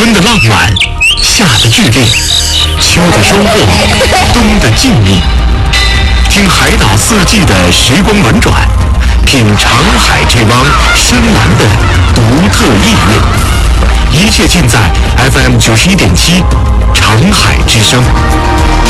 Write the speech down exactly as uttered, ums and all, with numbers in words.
春的浪漫，夏的剧烈，秋的收获，冬的静谧。听海岛四季的时光轮转，品长海这汪深蓝的独特意蕴。一切尽在 F M 九十一点七长海之声。